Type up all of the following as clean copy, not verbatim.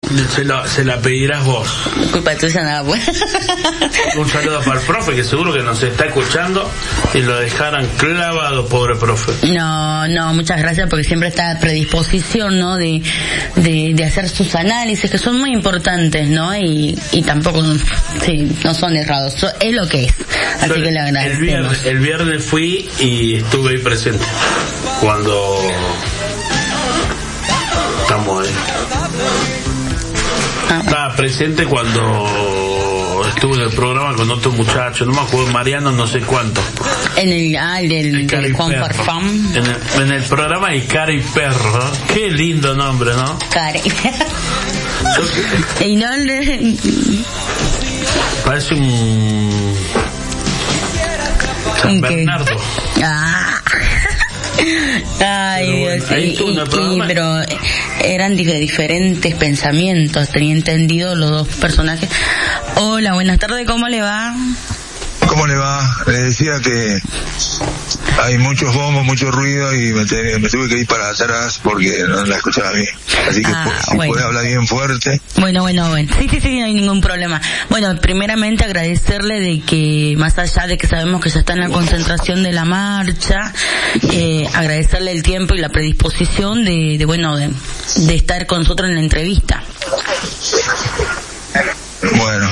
Se la pedirás vos. Culpa tuya, nada bueno. Un saludo para el profe, que seguro que nos está escuchando, y lo dejaran clavado, pobre profe. No, muchas gracias, porque siempre está a predisposición, ¿no? De hacer sus análisis, que son muy importantes, ¿no? Y tampoco, sí, no son errados, es lo que es. Así que le agradecemos. El viernes fui y estuve ahí presente. Cuando estamos ahí. Estaba presente cuando estuve en el programa con otro muchacho, no me acuerdo, Mariano no sé cuánto. En el Juan Farfán. En el programa de Cara y Perro, ¿no? Qué lindo nombre, ¿no? Cara y Perro. Y no parece un San Bernardo. Ay, Dios, pero eran de diferentes pensamientos, tenía entendido los dos personajes. Hola, buenas tardes, ¿cómo le va? ¿Cómo le va? Le decía que hay muchos bombos, mucho ruido y me tuve que ir para atrás porque no la escuchaba bien. Así que si puede hablar bien fuerte. Bueno. Sí, no hay ningún problema. Bueno, primeramente agradecerle de que, más allá de que sabemos que ya está en la concentración de la marcha, agradecerle el tiempo y la predisposición de estar con nosotros en la entrevista. Bueno.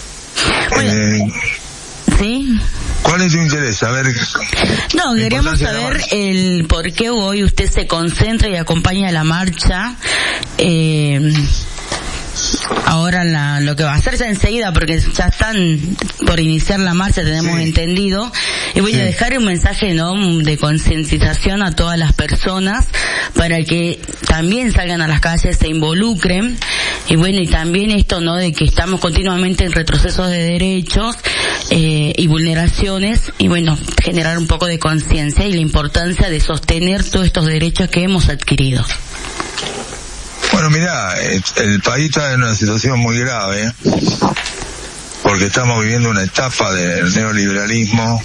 ¿Sí? ¿Cuál es tu interés? A ver. No, queríamos saber el por qué hoy usted se concentra y acompaña la marcha. Ahora lo que va a hacer ya enseguida, porque ya están por iniciar la marcha, tenemos entendido, y voy a dejar un mensaje, ¿no?, de concientización a todas las personas para que también salgan a las calles, se involucren, y también esto, ¿no?, de que estamos continuamente en retrocesos de derechos y vulneraciones, y generar un poco de conciencia y la importancia de sostener todos estos derechos que hemos adquirido. Bueno, mirá, el país está en una situación muy grave, porque estamos viviendo una etapa del neoliberalismo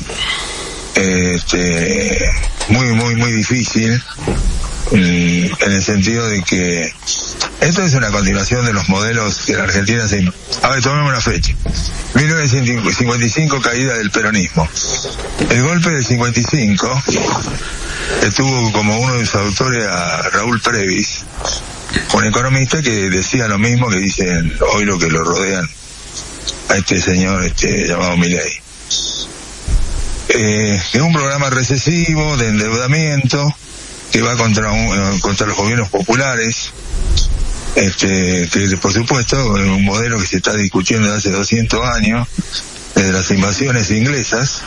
muy difícil, en el sentido de que esto es una continuación de los modelos que la Argentina se... A ver, tomemos una fecha. 1955, caída del peronismo. El golpe del 55 estuvo como uno de sus autores a Raúl Previs, un economista que decía lo mismo que dicen hoy lo que lo rodean a este señor llamado Milei. Es un programa recesivo de endeudamiento que va contra los gobiernos populares, que por supuesto es un modelo que se está discutiendo desde hace 200 años, desde las invasiones inglesas.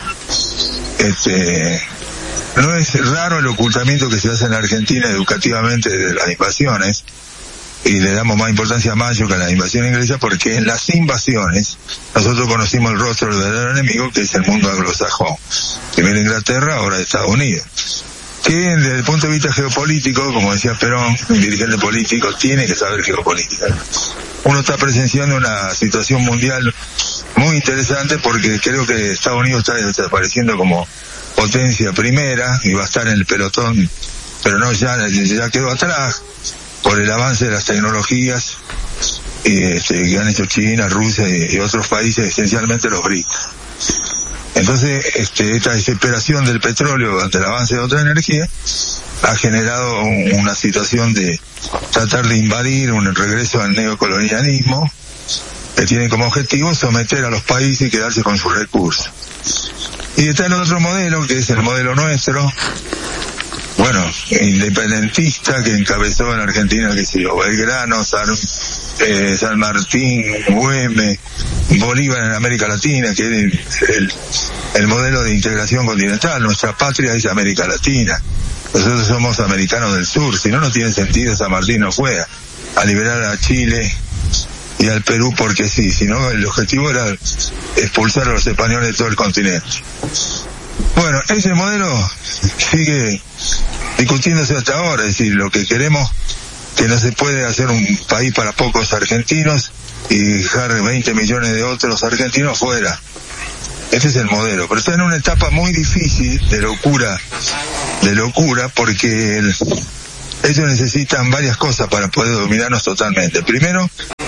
No es raro el ocultamiento que se hace en Argentina educativamente de las invasiones, y le damos más importancia a Mayo que a la invasión inglesa, porque en las invasiones nosotros conocimos el rostro del verdadero enemigo, que es el mundo anglosajón, primero Inglaterra, ahora Estados Unidos, que desde el punto de vista geopolítico, como decía Perón, un dirigente político tiene que saber geopolítica. Uno está presenciando una situación mundial muy interesante, porque creo que Estados Unidos está desapareciendo como potencia primera y va a estar en el pelotón, pero no, ya quedó atrás por el avance de las tecnologías que han hecho China, Rusia y otros países, esencialmente los BRICS. Entonces, esta desesperación del petróleo ante el avance de otra energía ha generado una situación de tratar de invadir un regreso al neocolonialismo, que tiene como objetivo someter a los países y quedarse con sus recursos. Y está el otro modelo, que es el modelo nuestro, independentista, que encabezó en Argentina, Belgrano, San Martín, Güemes, Bolívar en América Latina, que es el modelo de integración continental. Nuestra patria es América Latina. Nosotros somos americanos del sur, si no, no tiene sentido. San Martín no fue a liberar a Chile y al Perú porque sí, sino el objetivo era expulsar a los españoles de todo el continente. Bueno, ese modelo sigue discutiéndose hasta ahora, es decir, lo que queremos, que no se puede hacer un país para pocos argentinos y dejar 20 millones de otros argentinos fuera. Ese es el modelo, pero está en una etapa muy difícil de locura, porque ellos necesitan varias cosas para poder dominarnos totalmente. Primero,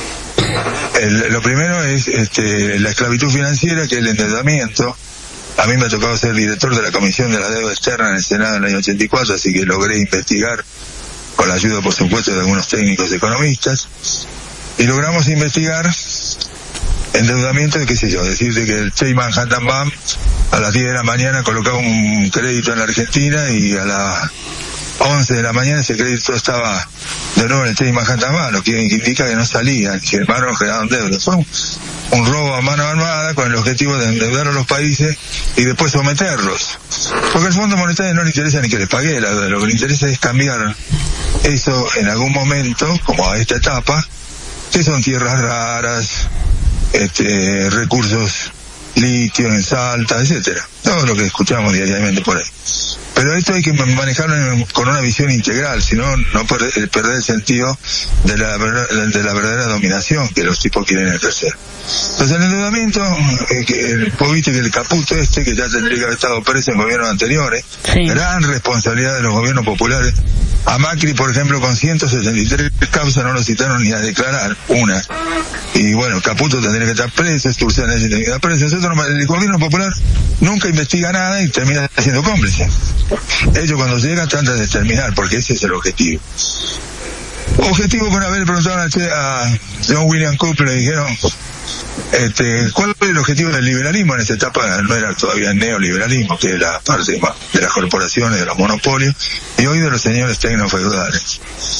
Lo primero es la esclavitud financiera, que es el endeudamiento. A mí me ha tocado ser director de la Comisión de la Deuda Externa en el Senado en el año 84, así que logré investigar, con la ayuda, por supuesto, de algunos técnicos economistas, y logramos investigar endeudamiento de, qué sé yo, decirte que el Chase Manhattan Bank a las 10 de la mañana colocaba un crédito en la Argentina y a las 11 de la mañana ese crédito estaba de nuevo en el Chase Manhattan Bank, lo que indica que no salían, que hermanos no generaban deudas. Fue un robo a mano armada con el objetivo de endeudar a los países y después someterlos. Porque al Fondo Monetario no le interesa ni que les pague la deuda, lo que le interesa es cambiar eso en algún momento, como a esta etapa, que son tierras raras, recursos litio en Salta, etcétera, todo lo que escuchamos diariamente por ahí. Pero esto hay que manejarlo con una visión integral, si no perder el sentido de la verdadera dominación que los tipos quieren ejercer. Entonces el endeudamiento, viste que el Caputo que ya tendría que haber estado preso en gobiernos anteriores, sí. Gran responsabilidad de los gobiernos populares. A Macri, por ejemplo, con 173 causas no lo citaron ni a declarar una. Y bueno, Caputo tendría que estar preso, Sturzenegger tendría que estar preso. El gobierno popular nunca investiga nada y termina siendo cómplice. Ellos cuando llegan tratan de terminar, porque ese es el objetivo. Objetivo, con haber preguntado a John William Cooper, le dijeron, ¿cuál es el objetivo del liberalismo en esta etapa? No era todavía el neoliberalismo, que es la parte de las corporaciones, de los monopolios, y hoy de los señores tecnofeudales.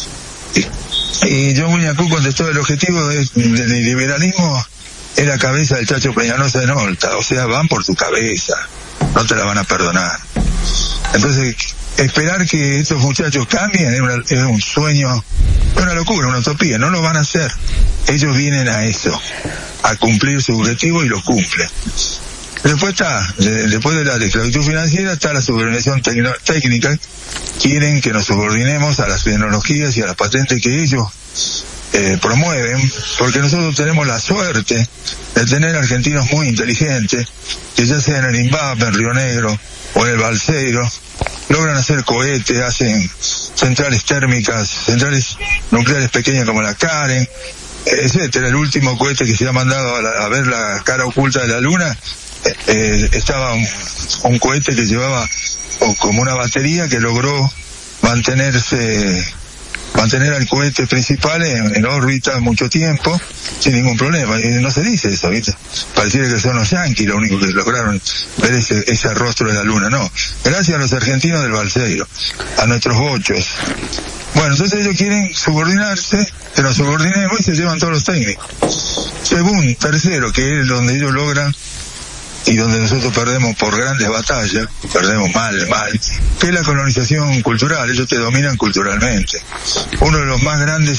Y John William Cooper contestó: el objetivo del liberalismo es la cabeza del Chacho Peñalosa de Nolta, o sea, van por tu cabeza, no te la van a perdonar. Entonces, esperar que estos muchachos cambien es un sueño, es una locura, una utopía, no lo van a hacer. Ellos vienen a eso, a cumplir su objetivo y lo cumplen. Después después de la esclavitud financiera está la subordinación técnica. Quieren que nos subordinemos a las tecnologías y a las patentes que ellos promueven, porque nosotros tenemos la suerte de tener argentinos muy inteligentes, que ya sea en el INVAP, en Río Negro o en el Balseiro, logran hacer cohetes, hacen centrales térmicas, centrales nucleares pequeñas como la Karen, etcétera. El último cohete que se ha mandado a ver la cara oculta de la Luna, estaba un cohete que llevaba como una batería que logró mantener al cohete principal en órbita mucho tiempo sin ningún problema. Y no se dice eso, ¿viste? Pareciera que son los yanquis los únicos que lograron ver ese rostro de la Luna. No, gracias a los argentinos del Balseiro, a nuestros bochos. Bueno, entonces ellos quieren subordinarse, que nos subordinemos, y se llevan todos los técnicos. Tercero, que es donde ellos logran y donde nosotros perdemos por grandes batallas, perdemos mal, que es la colonización cultural. Ellos te dominan culturalmente. Uno de los más grandes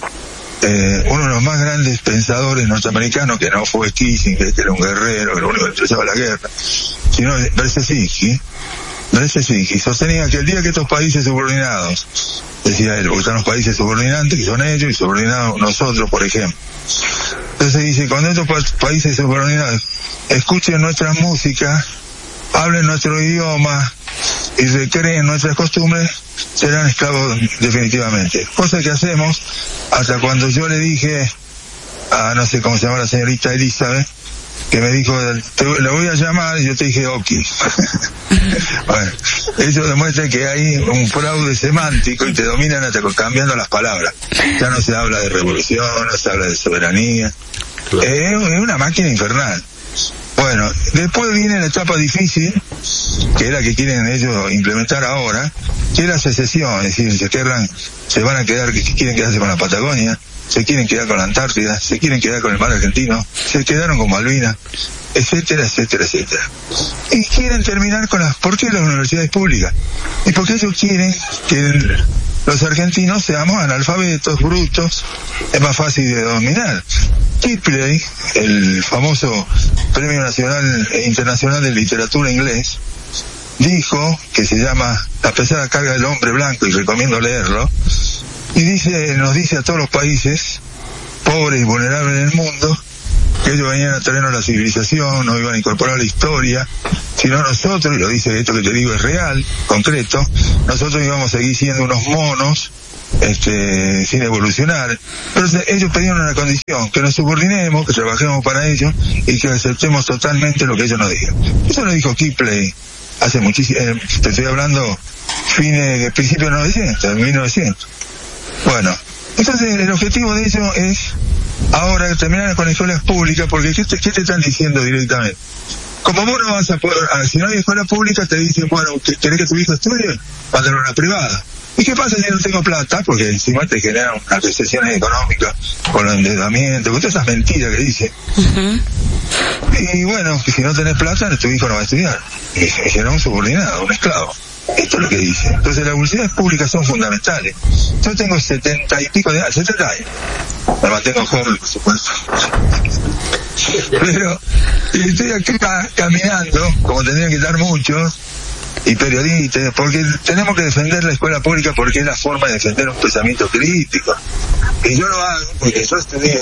pensadores norteamericanos, que no fue Kissinger, que era un guerrero, que lo único que interesaba la guerra, sino Brzezinski, sostenía que el día que estos países subordinados, decía él, porque están los países subordinantes, que son ellos, y subordinados nosotros, por ejemplo. Entonces dice, cuando estos países subordinados escuchen nuestra música, hablen nuestro idioma y recreen nuestras costumbres, serán esclavos definitivamente. Cosa que hacemos hasta cuando yo le dije a, no sé cómo se llama la señorita Elizabeth, que me dijo, la voy a llamar, y yo te dije, ok. Bueno, eso demuestra que hay un fraude semántico y te dominan hasta cambiando las palabras. Ya no se habla de revolución, no se habla de soberanía. Es una máquina infernal. Bueno, después viene la etapa difícil, que es la que quieren ellos implementar ahora, que es la secesión. Es decir, quieren quedarse con la Patagonia, se quieren quedar con la Antártida, se quieren quedar con el mar Argentino, se quedaron con Malvinas, etcétera. Y quieren terminar ¿por qué las universidades públicas? Y porque ellos quieren que los argentinos seamos analfabetos, brutos, es más fácil de dominar. Kipling, el famoso Premio Nacional e Internacional de Literatura Inglés, dijo, que se llama La pesada carga del hombre blanco, y recomiendo leerlo, y nos dice a todos los países pobres y vulnerables del mundo, que ellos venían a traernos la civilización, nos iban a incorporar la historia, sino nosotros, y lo dice esto que te digo es real, concreto, nosotros íbamos a seguir siendo unos monos, sin evolucionar. Entonces ellos pedían una condición, que nos subordinemos, que trabajemos para ellos y que aceptemos totalmente lo que ellos nos digan. Eso lo dijo Kipling hace muchísimo, te estoy hablando principios de 900, 1900. Bueno, entonces el objetivo de ellos es ahora terminar con escuelas públicas, porque ¿qué te están diciendo directamente? Como vos no vas a poder, si no hay escuela pública te dicen, bueno, ¿querés que tu hijo estudie? Mándalo a una privada. ¿Y qué pasa si no tengo plata? Porque encima te generan unas recesiones económicas con el endeudamiento, con todas esas mentiras que dicen. Uh-huh. Y bueno, si no tenés plata, tu hijo no va a estudiar. Y será un subordinado, un esclavo. Esto es lo que dice. Entonces las universidades públicas son fundamentales. Yo tengo 70 y pico de años, 70 años. Me mantengo joven, por supuesto. Pero estoy acá caminando, como tendrían que estar muchos, y periodistas, porque tenemos que defender la escuela pública porque es la forma de defender un pensamiento crítico. Y yo lo hago porque yo estudié,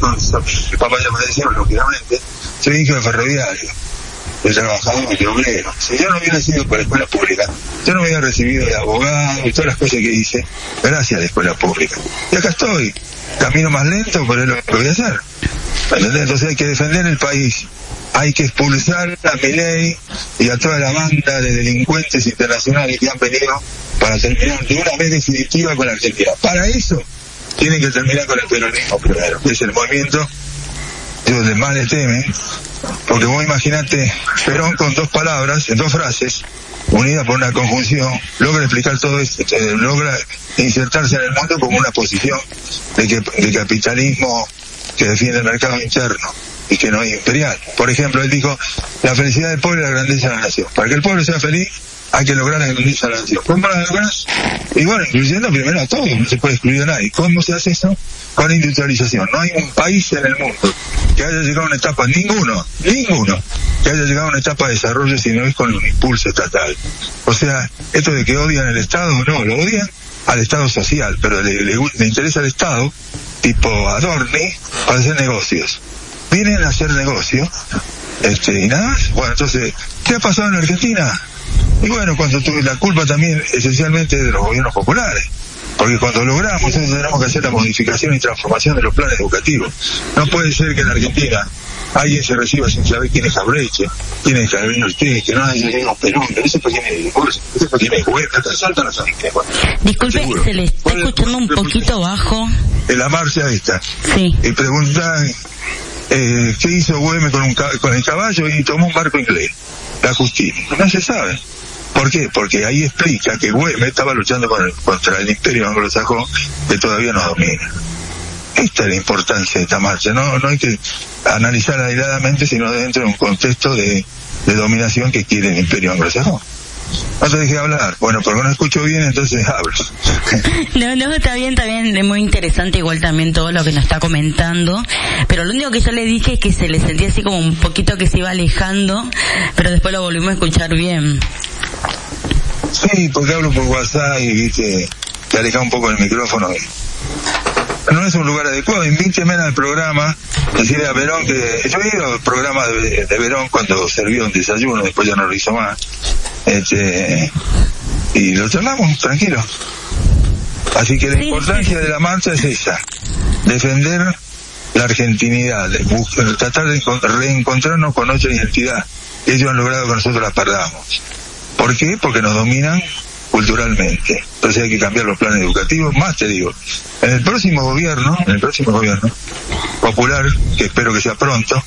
mi papá ya me decía, lógicamente, soy hijo de ferroviario, de trabajador, de obrero. Si yo no hubiera sido por la escuela pública, yo no me hubiera recibido de abogado y todas las cosas que hice gracias a la escuela pública. Y acá estoy, camino más lento, pero es lo que voy a hacer. ¿Entendés? Entonces hay que defender el país. Hay que expulsar a Milei y a toda la banda de delincuentes internacionales que han venido para terminar de una vez definitiva con la Argentina. Para eso tienen que terminar con el peronismo primero, que es el movimiento donde más le temen, porque vos imaginate Perón con dos palabras, en dos frases, unidas por una conjunción, logra explicar todo esto, logra insertarse en el mundo como una posición de capitalismo que defiende el mercado interno y que no es imperial. Por ejemplo, él dijo, la felicidad del pueblo y la grandeza de la nación. Para que el pueblo sea feliz, hay que lograr la grandeza de la nación. ¿Cómo la logras? Y bueno, incluyendo primero a todos, no se puede excluir a nadie. ¿Cómo se hace eso? Con industrialización. No hay un país en el mundo que haya llegado a una etapa, ninguno, que haya llegado a una etapa de desarrollo si no es con un impulso estatal. O sea, esto de que odian el Estado, no, lo odian al Estado social, pero le interesa al Estado, tipo Adorni, para hacer negocios. Vienen a hacer negocios, y nada más. Bueno, entonces, ¿qué ha pasado en Argentina? Y bueno, cuando tuve la culpa también esencialmente de los gobiernos populares, porque cuando logramos, nosotros tenemos que hacer la modificación y transformación de los planes educativos. No puede ser que en Argentina alguien se reciba sin saber quién es Abreche, quién es Carolina Ortega, que no haya llegado Perón, pero ese fue quien es discurso, ese fue quien es juez, hasta salta no saben qué. Disculpe, seguro. Se le está escuchando un poquito bajo. En la marcha esta. Sí. Y preguntan, ¿qué hizo Güemes con el caballo? Y tomó un barco inglés, la Justini. No se sabe. ¿Por qué? Porque ahí explica que Güemes estaba luchando contra el imperio anglosajón que todavía nos domina. Esta es la importancia de esta marcha. No hay que analizarla aisladamente, sino dentro de un contexto de dominación que quiere el imperio anglosajón. No te dejé hablar. Bueno, porque no escucho bien, entonces hablo. No, está bien, es muy interesante igual también todo lo que nos está comentando, pero lo único que yo le dije es que se le sentía así como un poquito que se iba alejando, pero después lo volvimos a escuchar bien. Sí, porque hablo por WhatsApp y viste, te aleja un poco el micrófono. No es un lugar adecuado. Invíteme al programa, decirle a Verón que yo he ido al programa de Verón cuando sirvió un desayuno, después ya no lo hizo más, y lo charlamos tranquilo. Así que la importancia de la marcha es esa, defender la argentinidad, tratar de reencontrarnos con nuestra identidad. Ellos han logrado que nosotros la perdamos. ¿Por qué? Porque nos dominan culturalmente. Entonces hay que cambiar los planes educativos. Más te digo, en el próximo gobierno popular, que espero que sea pronto,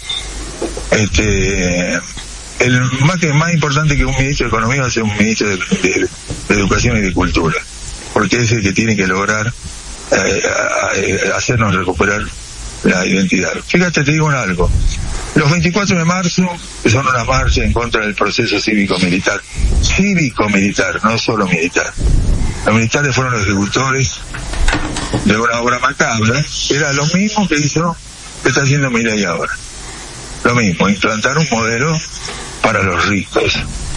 el más importante que un ministro de Economía va a ser un ministro de Educación y de Cultura, porque es el que tiene que lograr hacernos recuperar la identidad. Fíjate, te digo algo. Los 24 de marzo, que son una marcha en contra del proceso cívico-militar, no solo militar. Los militares fueron los ejecutores de una obra macabra, era lo mismo que está haciendo Milei ahora. Lo mismo, implantar un modelo para los ricos.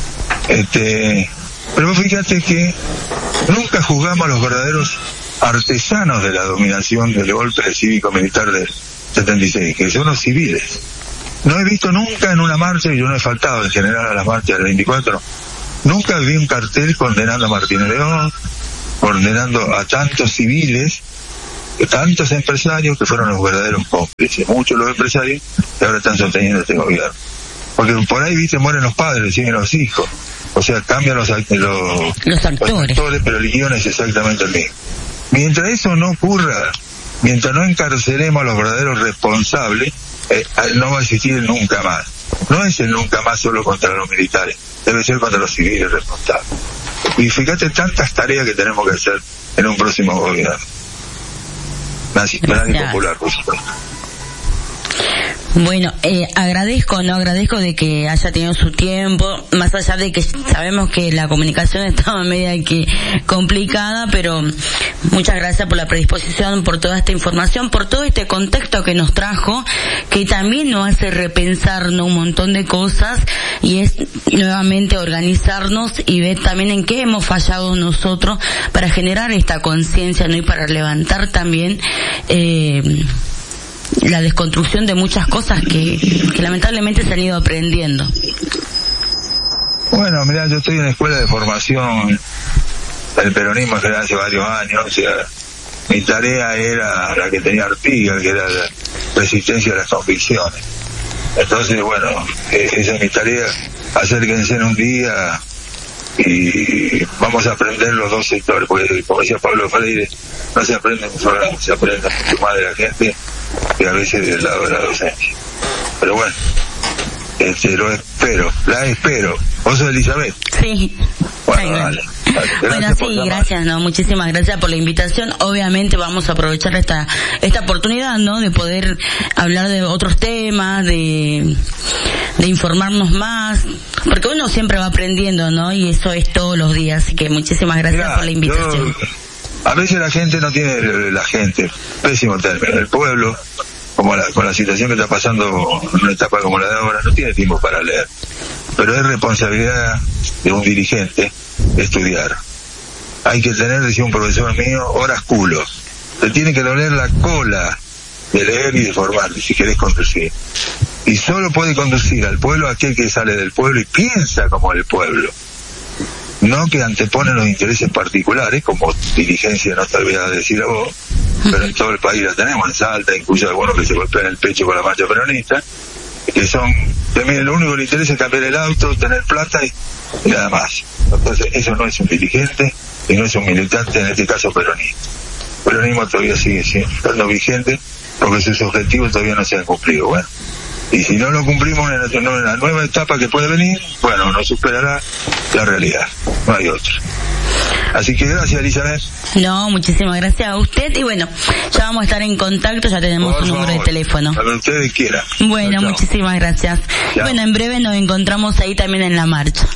Pero fíjate que nunca juzgamos a los verdaderos artesanos de la dominación del golpe cívico-militar del 76, que son los civiles. No he visto nunca en una marcha, y yo no he faltado en general a las marchas del 24, nunca vi un cartel condenando a Martínez León, condenando a tantos civiles, tantos empresarios que fueron los verdaderos cómplices, muchos los empresarios que ahora están sosteniendo este gobierno. Porque por ahí, viste, mueren los padres, siguen los hijos, o sea, cambian los actores, pero el guión es exactamente el mismo. Mientras eso no ocurra, mientras no encarcelemos a los verdaderos responsables, no va a existir nunca más. No es el nunca más solo contra los militares, debe ser contra los civiles responsables. Y fíjate tantas tareas que tenemos que hacer en un próximo gobierno. Nadie popular, por supuesto. Bueno, agradezco de que haya tenido su tiempo, más allá de que sabemos que la comunicación estaba media que complicada, pero muchas gracias por la predisposición, por toda esta información, por todo este contexto que nos trajo, que también nos hace repensarnos un montón de cosas, y es nuevamente organizarnos y ver también en qué hemos fallado nosotros para generar esta conciencia, ¿no? Y para levantar también la desconstrucción de muchas cosas que lamentablemente se han ido aprendiendo. Bueno, mirá, yo estoy en la escuela de formación del peronismo que hace varios años, o sea, mi tarea era la que tenía Artigas, que era la resistencia a las convicciones. Entonces, bueno, esa es mi tarea, acérquense en un día y vamos a aprender los dos sectores, porque como decía Pablo Freire, no se aprende solo, se aprende mucho más de la gente que a veces del lado de la docencia. Pero bueno, la espero. ¿Vos sos Elizabeth? Sí. Bueno, dale. Bueno, sí, gracias, ¿no? Muchísimas gracias por la invitación. Obviamente vamos a aprovechar esta oportunidad, ¿no? De poder hablar de otros temas, de informarnos más, porque uno siempre va aprendiendo, ¿no? Y eso es todos los días, así que muchísimas gracias por la invitación. A veces la gente no tiene, pésimo término, el pueblo, con la situación que está pasando en una etapa como la de ahora, no tiene tiempo para leer. Pero es responsabilidad de un dirigente estudiar. Hay que tener, decía un profesor mío, horas culo. Te tiene que doler la cola de leer y de formarte si querés conducir. Y solo puede conducir al pueblo aquel que sale del pueblo y piensa como el pueblo. No que antepone los intereses particulares, como dirigencia no te olvidas de decir a vos, pero en todo el país la tenemos, en Salta, incluso algunos que se golpean el pecho con la marcha peronista, que son, también lo único que les interesa es cambiar el auto, tener plata y nada más. Entonces eso no es un dirigente y no es un militante, en este caso peronista. El peronismo todavía sigue siendo vigente porque sus objetivos todavía no se han cumplido. Bueno, y si no lo cumplimos en la nueva etapa que puede venir, bueno, nos superará la realidad, no hay otra. Así que gracias, Elizabeth. No, muchísimas gracias a usted, y bueno, ya vamos a estar en contacto, ya tenemos un número de teléfono. A lo que ustedes quieran. Bueno, chao. Muchísimas gracias. Chao. Bueno, en breve nos encontramos ahí también en la marcha.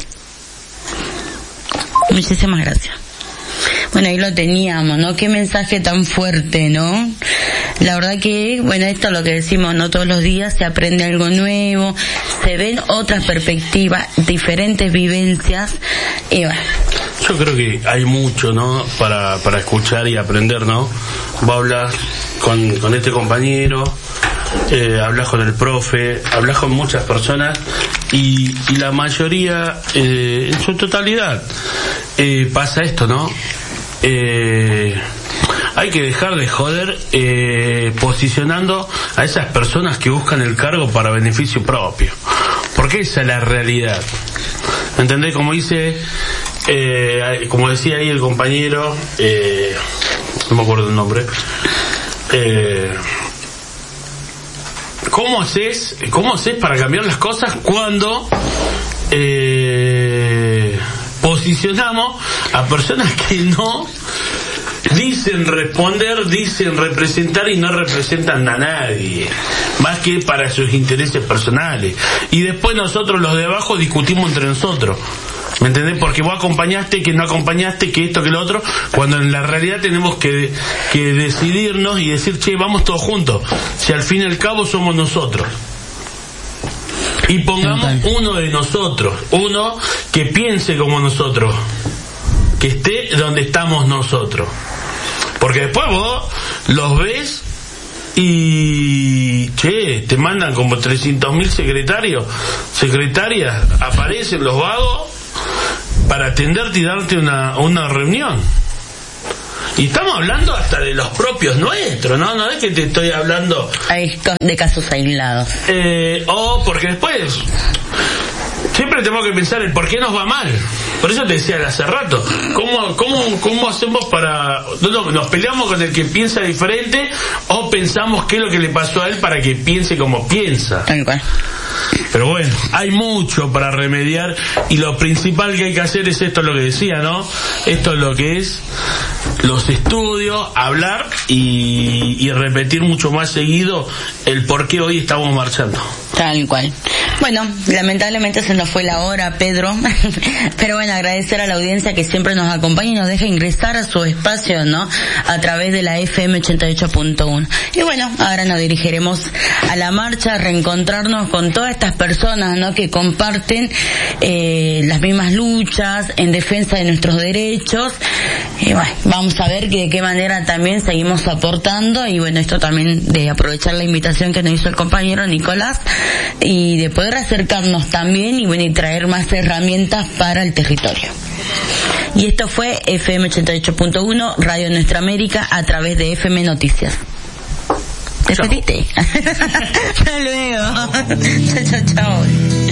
Muchísimas gracias. Bueno, ahí lo teníamos, ¿no? Qué mensaje tan fuerte, ¿no? La verdad que, bueno, esto es lo que decimos, ¿no? Todos los días se aprende algo nuevo, se ven otras perspectivas, diferentes vivencias, y bueno. Yo creo que hay mucho, ¿no? Para escuchar y aprender, ¿no? Vos hablas con este compañero, hablas con el profe, hablas con muchas personas, y la mayoría, en su totalidad, pasa esto, ¿no? Hay que dejar de joder posicionando a esas personas que buscan el cargo para beneficio propio, porque esa es la realidad. ¿Entendés? Como decía ahí el compañero, no me acuerdo el nombre, ¿cómo haces para cambiar las cosas cuando posicionamos a personas que no dicen responder, dicen representar y no representan a nadie, más que para sus intereses personales? Y después nosotros los de abajo discutimos entre nosotros, ¿me entendés? Porque vos acompañaste, que no acompañaste, que esto, que lo otro, cuando en la realidad tenemos que decidirnos y decir, che, vamos todos juntos, si al fin y al cabo somos nosotros. Y pongamos uno de nosotros, uno que piense como nosotros, que esté donde estamos nosotros. Porque después vos los ves y y te mandan como 300.000 secretarias, aparecen los vagos para atenderte y darte una reunión. Y estamos hablando hasta de los propios nuestros, ¿no? No es que te estoy hablando de casos aislados. Porque después siempre tenemos que pensar el por qué nos va mal. Por eso te decía hace rato, ¿cómo hacemos para... nos peleamos con el que piensa diferente o pensamos qué es lo que le pasó a él para que piense como piensa? Tal cual. Pero bueno, hay mucho para remediar y lo principal que hay que hacer es esto, lo que decía, ¿no? Esto es lo que es los estudios, hablar y repetir mucho más seguido el por qué hoy estamos marchando. Tal cual. Bueno, lamentablemente se nos fue la hora, Pedro, pero bueno, agradecer a la audiencia que siempre nos acompaña y nos deja ingresar a su espacio, ¿no? A través de la FM 88.1. Y bueno, ahora nos dirigiremos a la marcha, a reencontrarnos con todas estas personas, ¿no? Que comparten las mismas luchas en defensa de nuestros derechos. Y bueno, vamos a ver de qué manera también seguimos aportando, y bueno, esto también de aprovechar la invitación que nos hizo el compañero Nicolás y de poder acercarnos también y bueno, y traer más herramientas para el territorio. Y esto fue FM 88.1 Radio Nuestra América a través de FM Noticias. Despedite. Hasta luego. Chao, chao, chao.